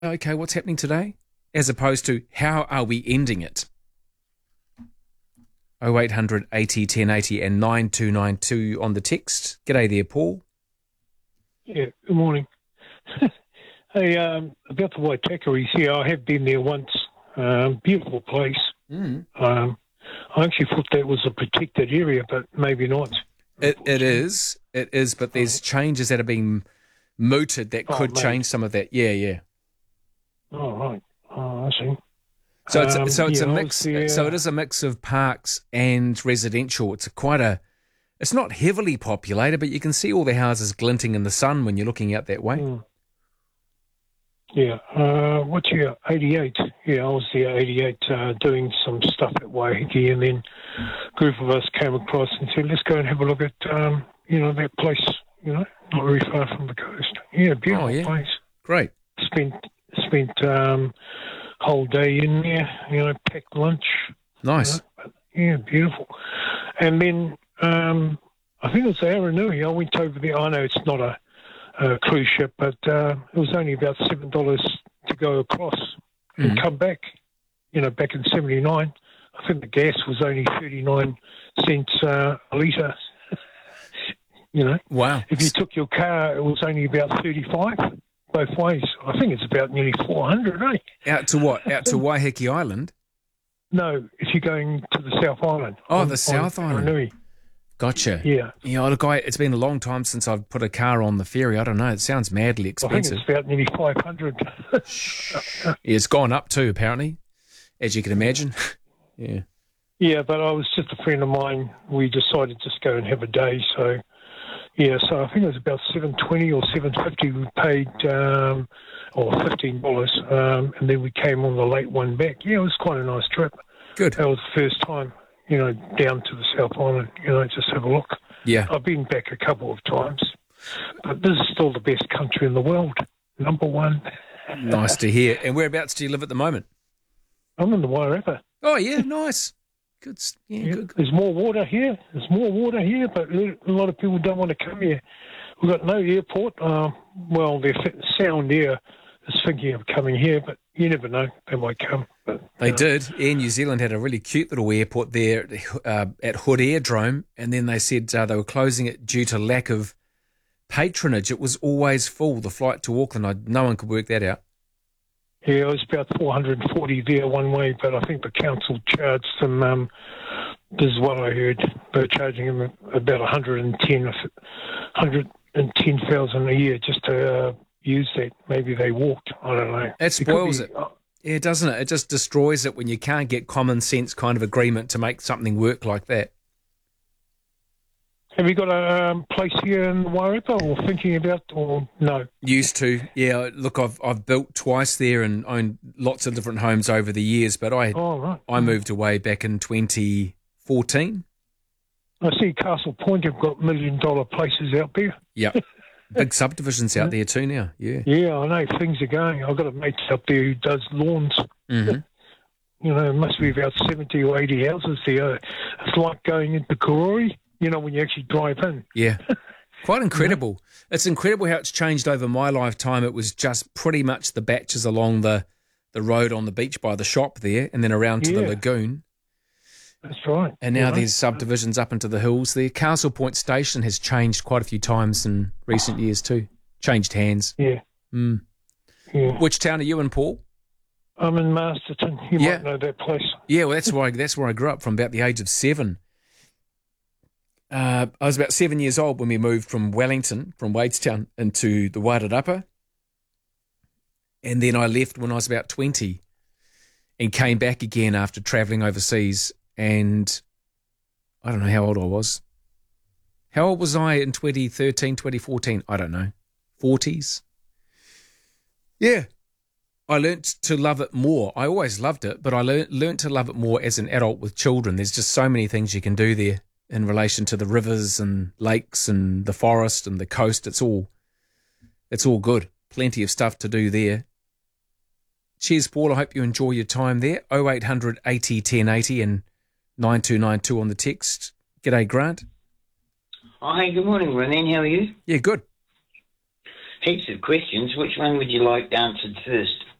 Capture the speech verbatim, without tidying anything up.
okay, what's happening today? As opposed to how are we ending it? oh eight hundred eighty ten eighty and nine two nine two on the text. G'day there, Paul. Yeah, good morning. Hey, um, about the Waitakaris, yeah, I have been there once. Um, beautiful place. Mm. Um, I actually thought that was a protected area, but maybe not. It, it is, it is, but there's Oh. changes that are being mooted that Oh, could mate. change some of that. Yeah, yeah. Oh, right. Oh, I see. So it's Um, so it's yeah, a I was mix. there- So it is a mix of parks and residential. It's a quite a. It's not heavily populated, but you can see all the houses glinting in the sun when you're looking out that way. Mm. Yeah. Uh, what year? eighty-eight. Yeah, I was there eighty-eight uh, doing some stuff at Waiheke, and then a group of us came across and said, let's go and have a look at, um, you know, that place, you know, not very far from the coast. Yeah, beautiful Oh, yeah. place. Great. Spent, spent um, whole day in there, you know, packed lunch. Nice. Yeah, beautiful. And then um, I think it was Aranui. I went over there. I know it's not a, a cruise ship, but uh, it was only about seven dollars to go across and Mhm. come back. You know, back in seventy-nine, I think the gas was only thirty-nine cents uh, a litre. You know, Wow. if you took your car, it was only about thirty-five both ways. I think it's about nearly four hundred, eh? Out to what? Out to Waiheke Island? No, if you're going to the South Island. Oh, on- the South on Island. Aranui. Gotcha. Yeah. Yeah, look, I, it's been a long time since I've put a car on the ferry. I don't know. It sounds madly I think expensive. it's about nearly five hundred. Yeah, it's gone up too, apparently, as you can imagine. Yeah. Yeah, but I was just a friend of mine. We decided to just go and have a day. So, yeah, so I think it was about seven twenty or seven fifty we paid, um, or fifteen dollars, um, and then we came on the late one back. Yeah, it was quite a nice trip. Good. That was the first time, you know, down to the South Island, you know, just have a look. Yeah. I've been back a couple of times, but this is still the best country in the world, number one. Nice to hear. And whereabouts do you live at the moment? I'm in the Wairarapa. Oh, yeah, nice. Good. s- Yeah, Yeah, good. good. there's more water here. There's more water here, but a lot of people don't want to come here. We've got no airport. Uh, well, their f- Sound Air is thinking of coming here, but you never know. They might come. But, They you know. did. Air New Zealand had a really cute little airport there uh, at Hood Airdrome, and then they said uh, they were closing it due to lack of patronage. It was always full, the flight to Auckland. I, no one could work that out. Yeah, it was about four hundred forty there one way, but I think the council charged them, um, this is what I heard, they're charging them about one hundred ten, one hundred ten thousand a year just to uh, use that. Maybe they walked. I don't know. That could spoils be- it. Yeah, doesn't it? It just destroys it when you can't get common sense kind of agreement to make something work like that. Have you got a um, place here in Wairarapa or thinking about, or no? Used to, yeah. Look, I've I've built twice there and owned lots of different homes over the years, but I Oh, right. I moved away back in twenty fourteen. I see Castle Point have got million dollar places out there. Yep. Big subdivisions out there too now. Yeah. Yeah, I know things are going. I've got a mate up there who does lawns. hmm You know, it must be about seventy or eighty houses there. It's like going into Karori, you know, when you actually drive in. Yeah. Quite incredible. It's incredible how it's changed over my lifetime. It was just pretty much the batches along the, the road on the beach by the shop there and then around to the Yeah. lagoon. That's right. And now You know? there's subdivisions up into the hills there. Castle Point Station has changed quite a few times in recent years too. Changed hands. Yeah, Mm. yeah. Which town are you in, Paul? I'm in Masterton. You Yeah. might know that place. Yeah, well, that's where I, that's where I grew up from about the age of seven. Uh, I was about seven years old when we moved from Wellington, from Wadestown, into the Wairarapa. And then I left when I was about twenty and came back again after travelling overseas. And I don't know how old I was. How old was I in twenty thirteen, twenty fourteen? I don't know. forties? Yeah. I learnt to love it more. I always loved it, but I learnt, learnt to love it more as an adult with children. There's just so many things you can do there in relation to the rivers and lakes and the forest and the coast. It's all, it's all good. Plenty of stuff to do there. Cheers, Paul. I hope you enjoy your time there. oh eight hundred eighty ten eighty and nine two nine two on the text. G'day, Grant. Oh, hey, good morning, Ronan. How are you? Yeah, good. heaps of questions. Which one would you like answered first?